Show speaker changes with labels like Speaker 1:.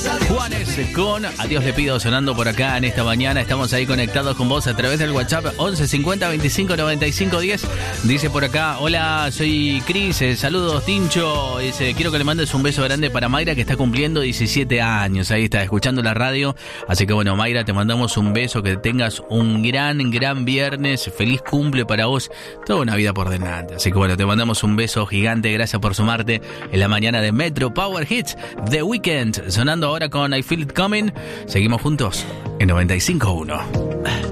Speaker 1: Juanes con A Dios le pido sonando por acá en esta mañana. Estamos ahí conectados con vos a través del WhatsApp 11 50 25 95 10. Dice por acá: hola, soy Cris, saludos Tincho. Dice: quiero que le mandes un beso grande para Mayra, que está cumpliendo 17 años. Ahí está escuchando la radio. Así que bueno, Mayra, te mandamos un beso, que tengas un gran viernes. Feliz cumple para vos, toda una vida por delante. Así que bueno, te mandamos un beso gigante. Gracias por sumarte en la mañana de Metro Power Hits The Weeknd, sonando ahora con I Feel It Coming. Seguimos juntos en 95.1.